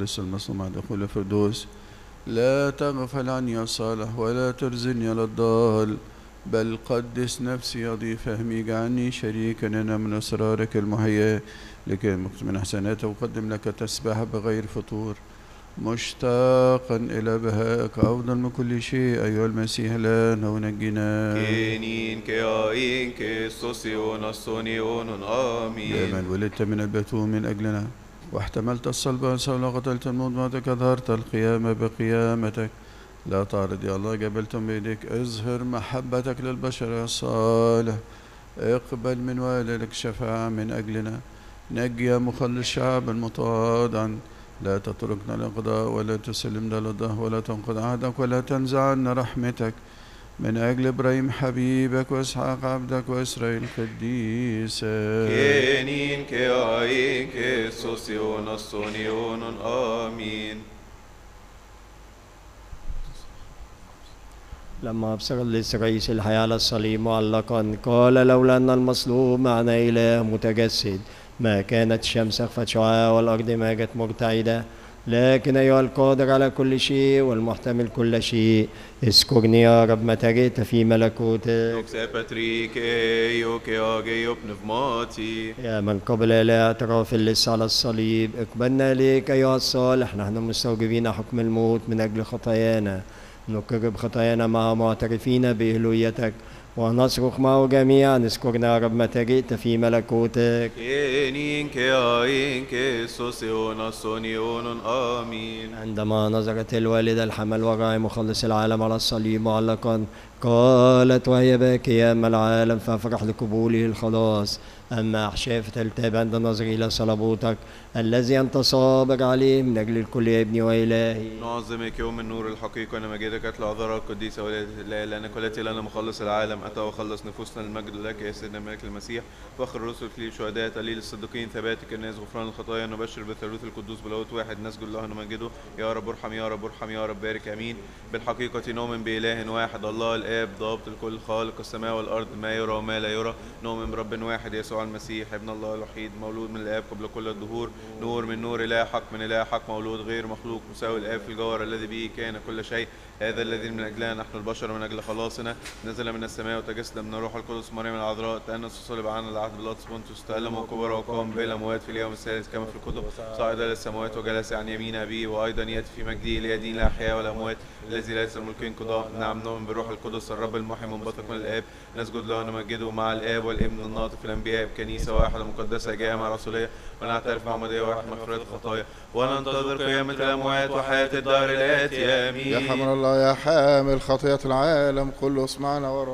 المخلص المصلوب مع دخول الفردوس. لا تغفل عني يا صالح ولا ترزني للضال، بل قدس نفسي أضيء فهمي، اجعلني شريكا أنا من أسرارك المحياة، لكي من حسناتك أقدم لك تسبح بغير فطور، مشتاقا إلى بهائك أفضل من كل شيء أيها المسيح الآن ونجنا. كينين كيائين كيستوسيون الصونيون آمين. يا من ولدت من البتول من أجلنا واحتملت الصلب والصلب وقتلت الموت بعدك أظهرت القيامة بقيامتك، لا تعرض يا الله جبلتم بيديك، اظهر محبتك للبشر الصالح، اقبل من والدك شفاعة من أجلنا، نجي يا مخلص شعب متواضعا، لا تتركنا للقضاء ولا تسلمنا للضه ولا تنقض عهدك ولا تنزع عنا رحمتك، من أجل إبراهيم حبيبك وإسحاق عبدك وإسرائيل قديسك. كينين كيائين كيستوسيون الصونيون آمين. لما أبصر اللص رئيس الحياة على الصليب معلقا قال لولا أن المصلوب معنا إله متجسد ما كانت الشمس أخفت شعاع والأرض ما جت مرتعدة، لكن أيها القادر على كل شيء والمحتمل كل شيء اذكرني يا رب متى جئت في ملكوتك. نوكسي باتريك ايوكي اجيو بنفماتي. يا من قبل إلى اعتراف اللص على الصليب اقبلنا إليك أيها الصالح، نحن مستوجبين حكم الموت من أجل خطايانا، نقر بخطايانا مع معترفين بإلوهيتك ونصرخ معه جميعا اذكرنا يا رب متى جئت في ملكوتك. كينين كيائين كيستوسيون الصونيون آمين. عندما نظرت الوالدة الحمل والراعي مخلص العالم على الصليب معلقا قالت وهي باكية أما العالم فافرح لقبوله الخلاص، أما أحشاء فتلتاب عند النظر إلى صلبوتك الذي أنت صابر عليه من أجل الكل يا ابني وإلهي. نعظمك يوم النور الحقيقي ونمجدك العذراء القديسة ولادة الله، لأنك ولدت لنا مخلص العالم أتى وخلص نفوسنا المجد لك يا سيدنا الملك المسيح، فخر الرسل كليل شهداء تليل الصديقين ثباتك الناس غفران الخطايا، نبشر بالثالوث القدوس بلاوت واحد نسجد له نمجده، يا رب ارحم يا رب ارحم يا رب بارك امين. بالحقيقة نؤمن بإله واحد الله الآب ضابط الكل خالق السماء والأرض ما يرى وما لا يرى، نؤمن برب واحد يسوع المسيح ابن الله الوحيد مولود من الآب قبل كل الدهور، نور من نور إله حق من إله حق مولود غير مخلوق مساوي الآب في الجوهر الذي به كان كل شيء، هذا الذي من أجلنا نحن البشر من أجل خلاصنا نزل من السماء وتجسد من الروح القدس مريم العذراء، تأنس وصلب عنا العهد بيلاطس بونتوس، تألم وكبر وقام بين الأموات في اليوم الثالث كما في الكتب، صعد إلى السماوات وجلس عن يمين أبيه، وأيضا يأتي في مجده ليدين الأحياء والأموات الذي ليس الملكين قضاء. نعم نؤمن بالروح القدس الرب المحيي منبثق من الآب، نسجد له ونمجده مع الآب والابن الناطق في الأنبياء بكنيسة واحدة مقدسة جامعة رسولية، ونعترف بعمودية واحدة مغفرة الخطايا، وننتظر قيامة الأموات وحياة الدار الآتية. آمين. يا حمل الله يا حامل خطية العالم كله اسمعنا